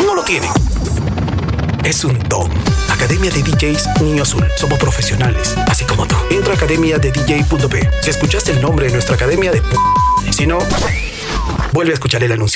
no lo tienen. Es un don. Academia de DJs Niño Azul. Somos profesionales, así como tú. Entra a academiadedj.p. Si escuchaste el nombre de nuestra academia, si no, vuelve a escuchar el anuncio.